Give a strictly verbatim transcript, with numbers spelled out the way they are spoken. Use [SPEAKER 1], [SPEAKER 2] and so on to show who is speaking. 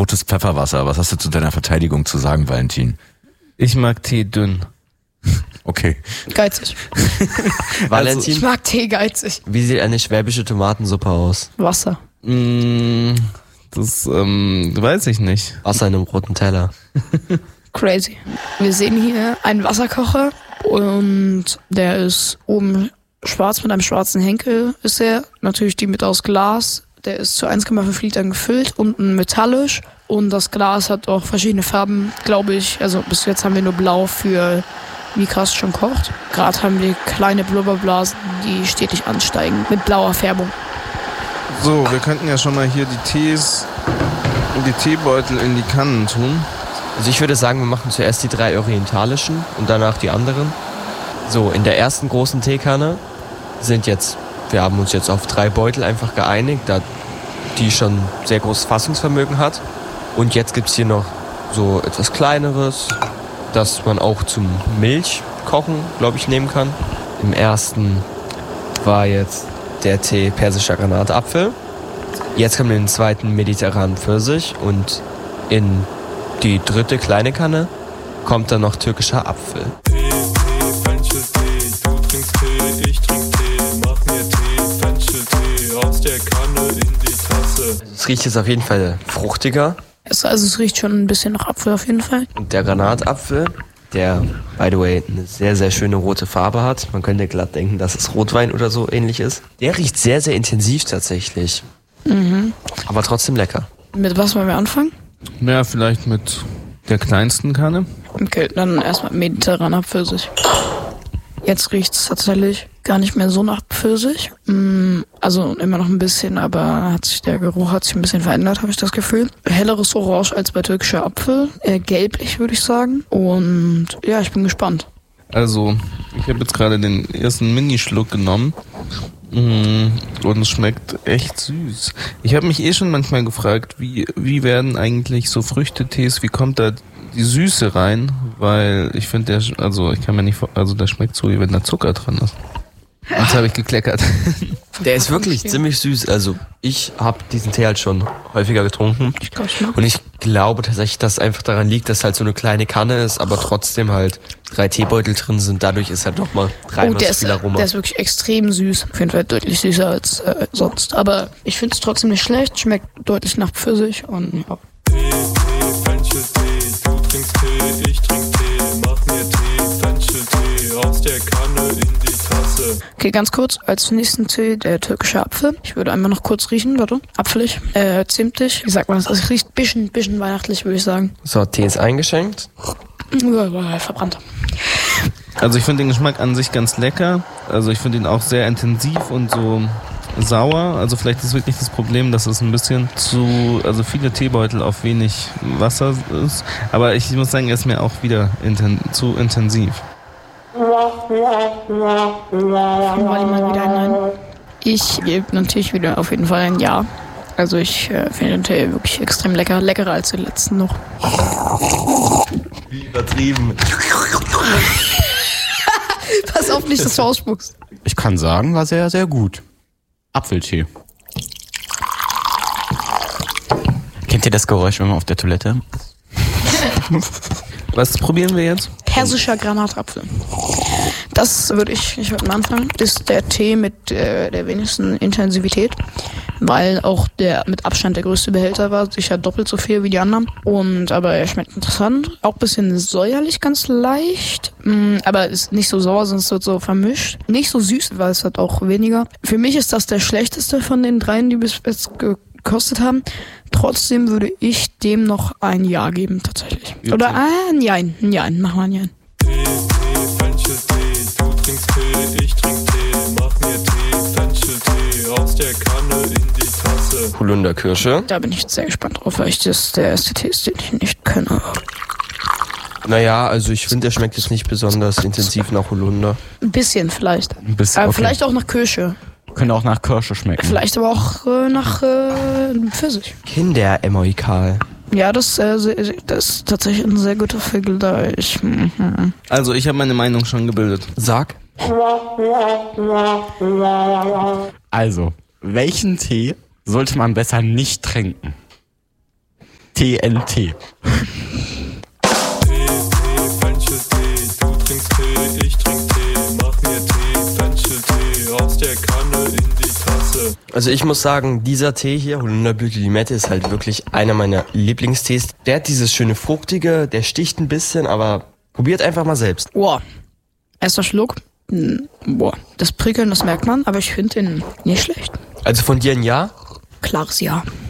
[SPEAKER 1] rotes Pfefferwasser. Was hast du zu deiner Verteidigung zu sagen, Valentin?
[SPEAKER 2] Ich mag Tee dünn.
[SPEAKER 1] Okay.
[SPEAKER 3] Geizig.
[SPEAKER 4] Valentin,
[SPEAKER 3] Ich mag Tee geizig.
[SPEAKER 4] wie sieht eine schwäbische Tomatensuppe aus?
[SPEAKER 3] Wasser.
[SPEAKER 2] Mm, das ähm, weiß ich nicht.
[SPEAKER 4] Wasser in einem roten Teller.
[SPEAKER 3] Crazy. Wir sehen hier einen Wasserkocher und der ist oben schwarz mit einem schwarzen Henkel ist er. Natürlich die mit aus Glas. Der ist zu eins Komma fünf Litern gefüllt, unten metallisch und das Glas hat auch verschiedene Farben, glaube ich. Also bis jetzt haben wir nur blau für wie krass schon kocht. Gerade haben wir kleine Blubberblasen, die stetig ansteigen mit blauer Färbung.
[SPEAKER 2] So, wir könnten ja schon mal hier die Tees, die Teebeutel in die Kannen tun.
[SPEAKER 4] Also ich würde sagen, wir machen zuerst die drei orientalischen und danach die anderen. So, in der ersten großen Teekanne sind jetzt, wir haben uns jetzt auf drei Beutel einfach geeinigt, da die schon sehr großes Fassungsvermögen hat. Und jetzt gibt's hier noch so etwas kleineres, das man auch zum Milchkochen, glaube ich, nehmen kann. Im ersten war jetzt der Tee persischer Granatapfel. Jetzt kommen wir in den zweiten mediterranen Pfirsich und in die dritte kleine Kanne kommt dann noch türkischer Apfel.
[SPEAKER 5] Tee, Tee, Fencheltee, du trinkst Tee, ich trink Tee, mach mir Tee, Fencheltee, aus der Kanne in die Tasse.
[SPEAKER 4] Es riecht jetzt auf jeden Fall fruchtiger.
[SPEAKER 3] Es, also es riecht schon ein bisschen nach Apfel auf jeden Fall.
[SPEAKER 4] Und der Granatapfel, der, by the way, eine sehr, sehr schöne rote Farbe hat. Man könnte glatt denken, dass es Rotwein oder so ähnlich ist. Der riecht sehr, sehr intensiv tatsächlich.
[SPEAKER 3] Mhm.
[SPEAKER 4] Aber trotzdem lecker.
[SPEAKER 3] Mit was wollen wir anfangen?
[SPEAKER 2] Ja, vielleicht mit der kleinsten Kanne.
[SPEAKER 3] Okay, dann erstmal mediterraner Pfirsich. Jetzt riecht's tatsächlich gar nicht mehr so nach Pfirsich. Also immer noch ein bisschen, aber hat sich der Geruch hat sich ein bisschen verändert, habe ich das Gefühl. Helleres Orange als bei türkischer Apfel. Eher gelblich, würde ich sagen. Und ja, ich bin gespannt.
[SPEAKER 2] Also, ich habe jetzt gerade den ersten Minischluck genommen. Und es schmeckt echt süß. Ich habe mich eh schon manchmal gefragt, wie, wie werden eigentlich so Früchtetees, wie kommt da die Süße rein? Weil ich finde, der, also ich kann mir nicht, also der schmeckt so, wie wenn da Zucker drin ist. Jetzt habe ich gekleckert.
[SPEAKER 4] Der ist wirklich ziemlich süß. Also ich habe diesen Tee halt schon häufiger getrunken.
[SPEAKER 3] Ich glaub, ich mag.
[SPEAKER 4] Und ich glaube tatsächlich, dass es einfach daran liegt, dass halt so eine kleine Kanne ist, aber trotzdem halt drei Teebeutel drin sind. Dadurch ist halt nochmal
[SPEAKER 3] Oh,
[SPEAKER 4] dreimal
[SPEAKER 3] der
[SPEAKER 4] so
[SPEAKER 3] ist,
[SPEAKER 4] viel Aroma.
[SPEAKER 3] der ist wirklich extrem süß. Auf jeden Fall deutlich süßer als äh, sonst. Aber ich finde es trotzdem nicht schlecht. Schmeckt deutlich nach Pfirsich und ja.
[SPEAKER 5] Tee, Tee, Fencheltee, du trinkst Tee, ich trink Tee, mach mir Tee, Fencheltee, aus der Kanne in die Tasse.
[SPEAKER 3] Okay, ganz kurz, als nächsten Tee der türkische Apfel. Ich würde einmal noch kurz riechen, warte. Apfelig, äh, zimtig. Wie sagt man das? Also es riecht bisschen, bisschen weihnachtlich, würde ich sagen.
[SPEAKER 4] So, Tee ist eingeschenkt.
[SPEAKER 3] Verbrannt.
[SPEAKER 2] Also ich finde den Geschmack an sich ganz lecker. Also ich finde ihn auch sehr intensiv und so sauer. Also vielleicht ist wirklich das Problem, dass es ein bisschen zu, also viele Teebeutel auf wenig Wasser ist. Aber ich muss sagen, er ist mir auch wieder inten, zu intensiv.
[SPEAKER 3] Mal wieder ein Nein. Ich gebe natürlich wieder auf jeden Fall ein Ja. Also ich äh, finde den Tee wirklich extrem lecker. Leckerer als den letzten noch.
[SPEAKER 4] Wie übertrieben.
[SPEAKER 3] Pass auf, nicht, dass du ausspuckst.
[SPEAKER 1] Ich kann sagen, war sehr, sehr gut. Apfeltee. Kennt ihr das Geräusch, wenn man auf der Toilette?
[SPEAKER 2] Was probieren wir jetzt?
[SPEAKER 3] Persischer Granatapfel. Das würde ich, ich würde mal anfangen. Das ist der Tee mit äh, der wenigsten Intensivität, weil auch der mit Abstand der größte Behälter war, sicher doppelt so viel wie die anderen. Und aber er schmeckt interessant, auch ein bisschen säuerlich, ganz leicht, mm, aber ist nicht so sauer, sonst wird so vermischt. Nicht so süß, weil es hat auch weniger. Für mich ist das der schlechteste von den dreien, die bis jetzt gekostet haben. Trotzdem würde ich dem noch ein Ja geben, tatsächlich. Oder ah, ein Jein, ein Jein, machen wir ein Jein.
[SPEAKER 5] Tee, Tee, Fencheltee, du trinkst Tee, ich trink Tee, mach mir Tee, Fencheltee, aus der Kanne in die Tasse.
[SPEAKER 4] Holunderkirsche.
[SPEAKER 3] Da bin ich jetzt sehr gespannt drauf, weil ich das der erste Tee ist, den ich nicht kenne.
[SPEAKER 4] Naja, also ich finde, der schmeckt jetzt nicht besonders intensiv nach Holunder.
[SPEAKER 3] Ein bisschen vielleicht.
[SPEAKER 1] Ein bisschen,
[SPEAKER 3] Aber
[SPEAKER 1] okay.
[SPEAKER 3] vielleicht auch nach Kirsche.
[SPEAKER 1] Könnte auch nach Kirsche schmecken.
[SPEAKER 3] Vielleicht aber auch äh, nach äh, Pfirsich.
[SPEAKER 4] Kinderemoikal.
[SPEAKER 3] Ja, das, äh, se- das ist tatsächlich ein sehr guter Vergleich. Mhm.
[SPEAKER 2] Also ich habe meine Meinung schon gebildet.
[SPEAKER 4] Sag.
[SPEAKER 1] Also, welchen Tee sollte man besser nicht trinken? T N T.
[SPEAKER 5] Tee, Tee, Fencheltee, du trinkst Tee, ich trink Tee, mach mir Tee, Fencheltee, aus der Kanne in die Tasse.
[SPEAKER 4] Also ich muss sagen, dieser Tee hier, Holunderblüte Limette, ist halt wirklich einer meiner Lieblingstees. Der hat dieses schöne Fruchtige, der sticht ein bisschen, aber probiert einfach mal selbst.
[SPEAKER 3] Boah. Erster Schluck. Hm, Boah. Das Prickeln, das merkt man, aber ich finde den nicht schlecht.
[SPEAKER 4] Also von dir ein Ja?
[SPEAKER 3] Klares Ja.